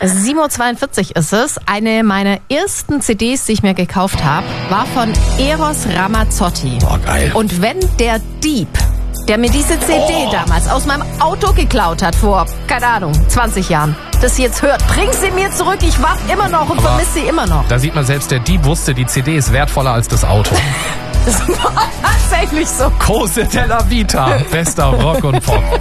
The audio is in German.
7:42 Uhr ist es. Eine meiner ersten CDs, die ich mir gekauft habe, war von Eros Ramazzotti. Boah, geil. Und wenn der Dieb, der mir diese CD damals aus meinem Auto geklaut hat vor, keine Ahnung, 20 Jahren, das jetzt hört, bring sie mir zurück. Ich warte immer noch und vermisse sie immer noch. Da sieht man, selbst der Dieb wusste, die CD ist wertvoller als das Auto. Das war tatsächlich so. Cose della Vita, bester Rock und Pop.